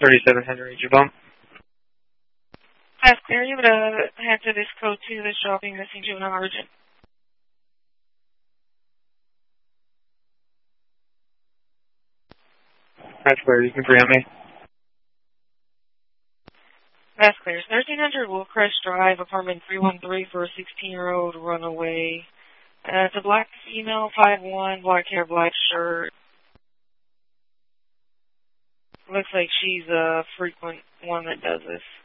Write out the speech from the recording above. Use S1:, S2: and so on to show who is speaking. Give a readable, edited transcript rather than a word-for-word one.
S1: 37 Henry Jabum.
S2: That's clear. You would head to this code 2, the shopping missing juvenile urgent.
S1: That's clear. You can preempt me.
S2: That's clear. 1300 Willcrest Drive, apartment 313 for a 16-year-old runaway. It's a black female, 5'1", black hair, black shirt. Looks like she's a frequent one that does this.